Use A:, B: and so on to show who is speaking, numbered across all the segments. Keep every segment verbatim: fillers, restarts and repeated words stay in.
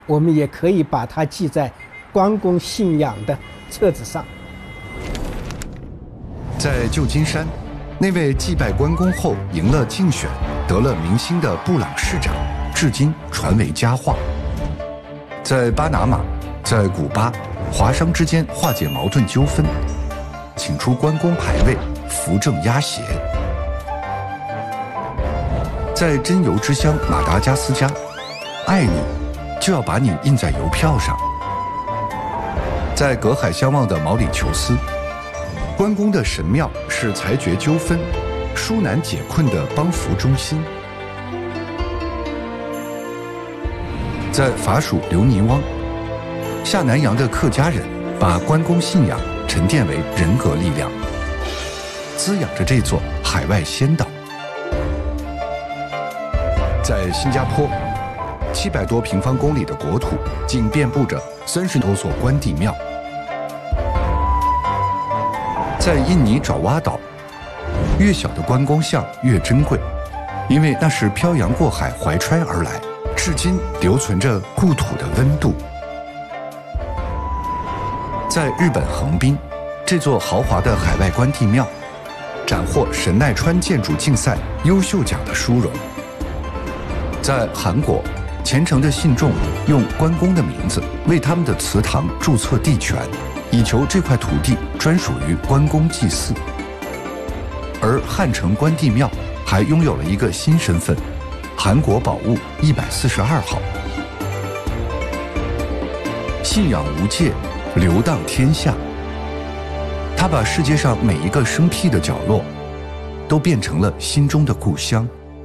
A: 我们也可以把它记在关公信仰的册子上。
B: 在旧金山，那位祭拜关公后赢了竞选、得了明星的布朗市长，至今传为佳话。在巴拿马，在古巴，华商之间化解矛盾纠纷，请出关公牌位，扶正压邪。在真油之乡马达加斯加，爱你就要把你印在邮票上。在隔海相望的毛里求斯，关公的神庙是裁决纠纷、纾难解困的帮扶中心。在法属留尼汪，下南洋的客家人把关公信仰沉淀为人格力量，滋养着这座海外仙岛。在新加坡，七百多平方公里的国土，竟遍布着三十多座关帝庙。在印尼爪哇岛，越小的关公像越珍贵，因为那是漂洋过海怀揣而来，至今留存着故土的温度。在日本横滨，这座豪华的海外关帝庙，斩获神奈川建筑竞赛优秀奖的殊荣。在韩国，虔诚的信众用关公的名字为他们的祠堂注册地权，以求这块土地专属于关公祭祀。而汉城关帝庙还拥有了一个新身份——韩国宝物一百四十二号。信仰无界，流荡天下。它把世界上每一个生僻的角落，都变成了心中的故乡。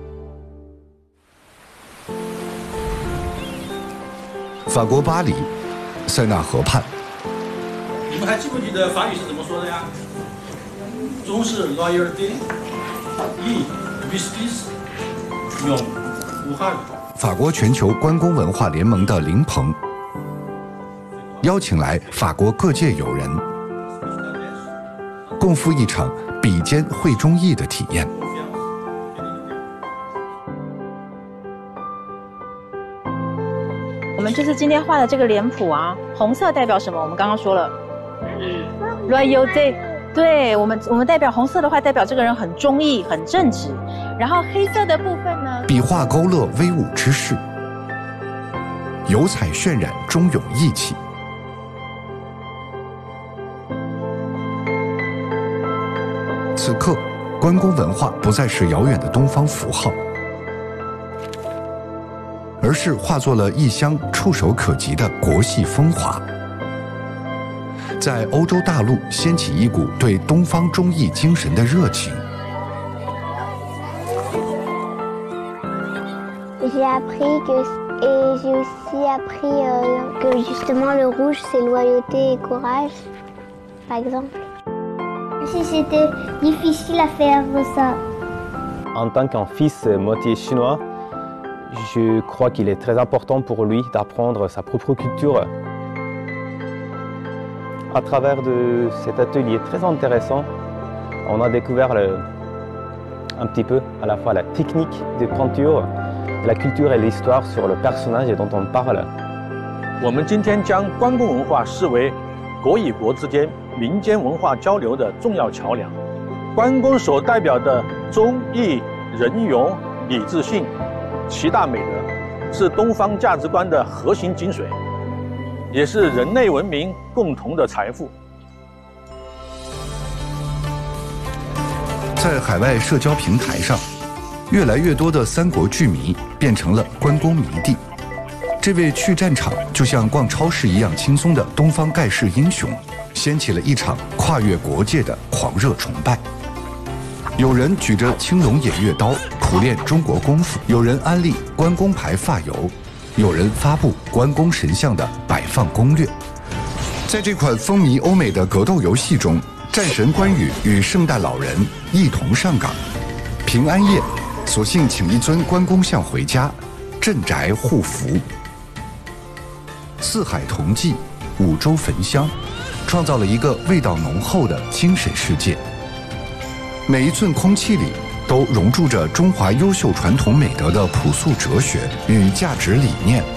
B: 法国巴黎，塞纳河畔。
C: 你们还记不记得法语是怎么说的呀？忠是 loyalty， 义 justice， 勇无憾。
B: 法国全球关公文化联盟的林鹏邀请来法国各界友人，共赴一场比肩会忠义的体验。
D: 我们这次今天画的这个脸谱啊，红色代表什么？我们刚刚说了 ，loyalty， 对我们我们代表红色的话，代表这个人很忠义、很正直。然后黑色的部分呢，
B: 笔画勾勒威武之势，油彩渲染忠勇义气。此刻，关公文化不再是遥远的东方符号，而是化作了异乡触手可及的国系风华，在欧洲大陆掀起一股对东方忠义精神的热情。
E: J'ai appris que et j'ai aussi appris euh, que justement le rouge c'est loyauté et courage, par exemple. Si c'était difficile à faire ça.
F: En tant qu'un fils moitié chinois, je crois qu'il est très important pour lui d'apprendre sa propre culture. À travers de cet atelier très intéressant, on a découvert le, un petit peu à la fois la technique de peinture, la culture et l'histoire sur le personnage dont on parle.
C: 我们今天将关公文化视为国与国之间民间文化交流的重要桥梁。关公所代表的忠义、仁勇、礼智信七大美德，是东方价值观的核心精髓，也是人类文明共同的财富。
B: 在海外社交平台上，越来越多的三国剧迷变成了关公迷弟。这位去战场就像逛超市一样轻松的东方盖世英雄，掀起了一场跨越国界的狂热崇拜。有人举着青龙偃月刀苦练中国功夫，有人安利关公牌发油，有人发布关公神像的摆放攻略。在这款风靡欧美的格斗游戏中，战神关羽与圣诞老人一同上岗。平安夜，索性请一尊关公像回家，镇宅护福。四海同祭，五洲焚香，创造了一个味道浓厚的精神世界。每一寸空气里都融入着中华优秀传统美德的朴素哲学与价值理念。